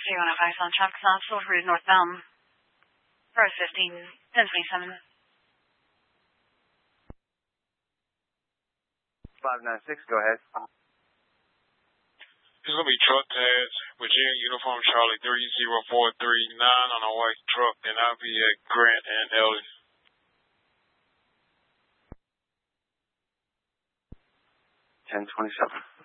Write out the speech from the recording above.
K105 on Traffic South, Silver Route northbound. Price 15, 1027. 596, go ahead. It's going to be truck tags, Virginia Uniform Charlie 30439 on a white truck, and I'll be at Grant and Ellie. 1027.